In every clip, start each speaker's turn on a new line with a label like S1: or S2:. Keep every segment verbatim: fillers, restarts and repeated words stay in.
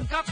S1: World Cup.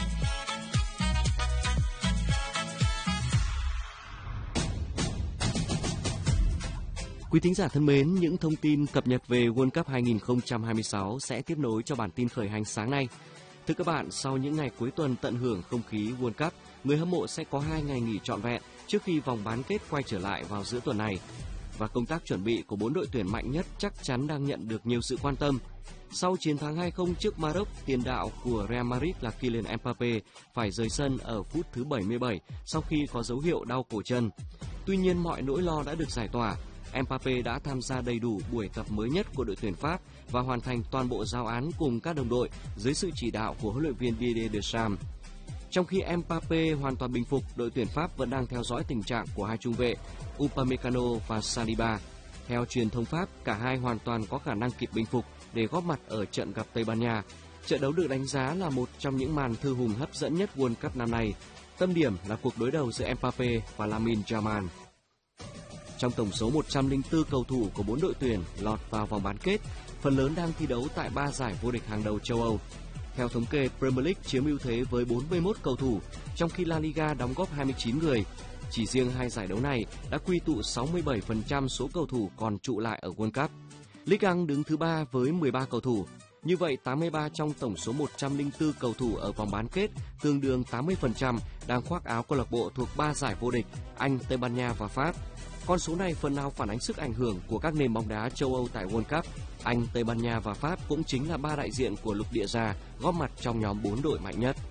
S2: Quý thính giả thân mến, những thông tin cập nhật về World Cup hai không hai sáu sẽ tiếp nối cho bản tin khởi hành sáng nay. Thưa các bạn, sau những ngày cuối tuần tận hưởng không khí World Cup, người hâm mộ sẽ có hai ngày nghỉ trọn vẹn trước khi vòng bán kết quay trở lại vào giữa tuần này. Và công tác chuẩn bị của bốn đội tuyển mạnh nhất chắc chắn đang nhận được nhiều sự quan tâm. Sau chiến thắng hai không trước Maroc, tiền đạo của Real Madrid là Kylian Mbappé phải rời sân ở phút thứ bảy mươi bảy sau khi có dấu hiệu đau cổ chân. Tuy nhiên, mọi nỗi lo đã được giải tỏa. Mbappé đã tham gia đầy đủ buổi tập mới nhất của đội tuyển Pháp và hoàn thành toàn bộ giao án cùng các đồng đội dưới sự chỉ đạo của huấn luyện viên Didier Deschamps. Trong khi Mbappé hoàn toàn bình phục, đội tuyển Pháp vẫn đang theo dõi tình trạng của hai trung vệ Upamecano và Saliba. Theo truyền thông Pháp, cả hai hoàn toàn có khả năng kịp bình phục để góp mặt ở trận gặp Tây Ban Nha. Trận đấu được đánh giá là một trong những màn thư hùng hấp dẫn nhất World Cup năm nay. Tâm điểm là cuộc đối đầu giữa Mbappé và Lamine Yamal. Trong tổng số một trăm lẻ bốn cầu thủ của bốn đội tuyển lọt vào vòng bán kết, phần lớn đang thi đấu tại ba giải vô địch hàng đầu châu Âu. Theo thống kê, Premier League chiếm ưu thế với bốn mươi mốt cầu thủ, trong khi La Liga đóng góp hai mươi chín người. Chỉ riêng hai giải đấu này đã quy tụ sáu mươi bảy phần trăm số cầu thủ còn trụ lại ở World Cup. Ligue một đứng thứ ba với mười ba cầu thủ. Như vậy, tám mươi ba trong tổng số một trăm lẻ bốn cầu thủ ở vòng bán kết, tương đương tám mươi phần trăm, đang khoác áo câu lạc bộ thuộc ba giải vô địch Anh, Tây Ban Nha và Pháp. Con số này phần nào phản ánh sức ảnh hưởng của các nền bóng đá châu Âu tại World Cup. Anh, Tây Ban Nha và Pháp cũng chính là ba đại diện của lục địa già góp mặt trong nhóm bốn đội mạnh nhất.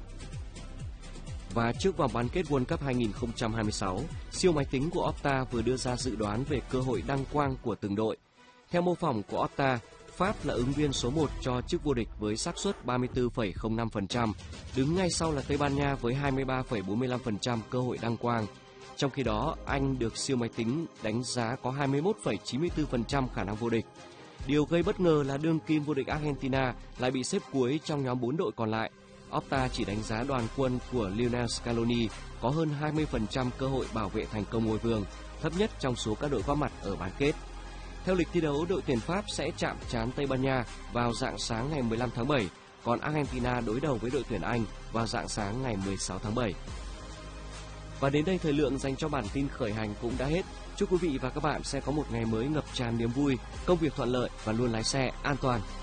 S2: Và trước vòng bán kết World Cup hai không hai sáu, siêu máy tính của Opta vừa đưa ra dự đoán về cơ hội đăng quang của từng đội. Theo mô phỏng của Opta, Pháp là ứng viên số một cho chức vô địch với xác suất ba mươi tư phẩy không năm phần trăm, đứng ngay sau là Tây Ban Nha với hai mươi ba phẩy bốn mươi lăm phần trăm cơ hội đăng quang. Trong khi đó, Anh được siêu máy tính đánh giá có hai mươi mốt phẩy chín mươi tư phần trăm khả năng vô địch. Điều gây bất ngờ là đương kim vô địch Argentina lại bị xếp cuối trong nhóm bốn đội còn lại. Opta chỉ đánh giá đoàn quân của Lionel Scaloni có hơn hai mươi phần trăm cơ hội bảo vệ thành công ngôi vương, thấp nhất trong số các đội góp mặt ở bán kết. Theo lịch thi đấu, đội tuyển Pháp sẽ chạm trán Tây Ban Nha vào rạng sáng ngày mười lăm tháng bảy, còn Argentina đối đầu với đội tuyển Anh vào rạng sáng ngày mười sáu tháng bảy. Và đến đây thời lượng dành cho bản tin khởi hành cũng đã hết. Chúc quý vị và các bạn sẽ có một ngày mới ngập tràn niềm vui, công việc thuận lợi và luôn lái xe an toàn.